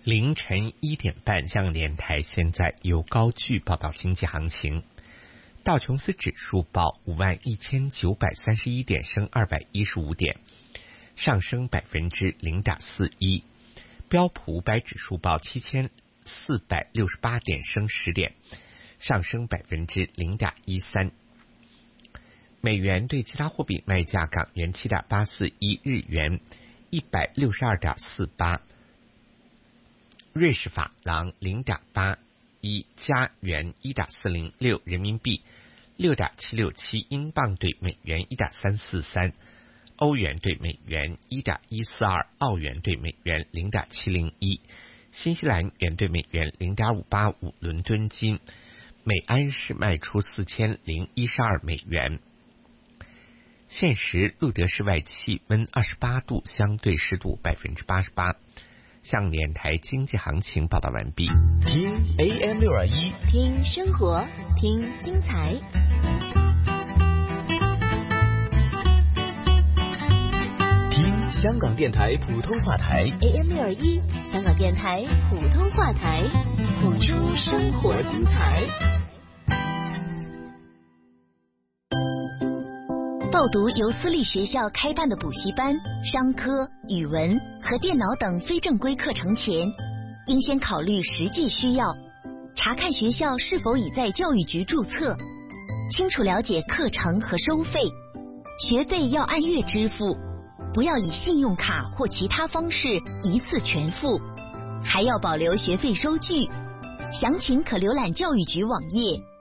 凌晨1点半，香港电台现在由高炬报道经济行情。道琼斯指数报51931点，升215点，上升0.41%。标普500指数报7468点，升10点，上升0.13%。美元对其他货币卖价：港元7.841，日元162.48，瑞士法郎0.81，加元1.406，人民币6.767，英镑对美元1.343，欧元对美元1.142，澳元对美元0.701，新西兰元对美元0.585，伦敦金每安士卖出4012美元。现时录得室外气温28度，相对湿度88%。向电台经济行情报道完毕。 听 AM621， 听生活，听精彩。 听香港电台普通话台 AM621，香港电台普通话台，谱出生活精彩。报读由私立学校开办的补习班、商科、语文和电脑等非正规课程前，应先考虑实际需要，查看学校是否已在教育局注册，清楚了解课程和收费，学费要按月支付，不要以信用卡或其他方式一次全付，还要保留学费收据。详情可浏览教育局网页